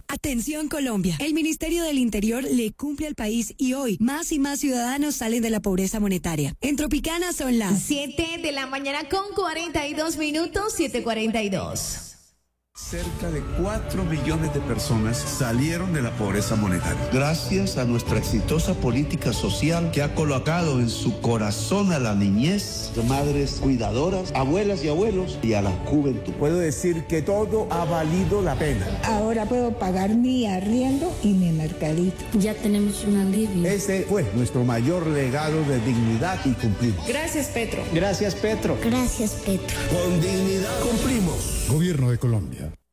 Atención Colombia, el Ministerio del Interior le cumple al país y hoy más y más ciudadanos salen de la pobreza monetaria. En Tropicana son las 7 de la mañana con 42 minutos, 7:42. Cerca de 4 millones de personas salieron de la pobreza monetaria. Gracias a nuestra exitosa política social que ha colocado en su corazón a la niñez, de madres cuidadoras, abuelas y abuelos y a la juventud. Puedo decir que todo ha valido la pena. Ahora puedo pagar mi arriendo y mi mercadito. Ya tenemos un alivio. Ese fue nuestro mayor legado de dignidad y cumplir. Gracias, Petro. Gracias, Petro. Gracias, Petro. Con dignidad cumplimos. Gobierno de Colombia.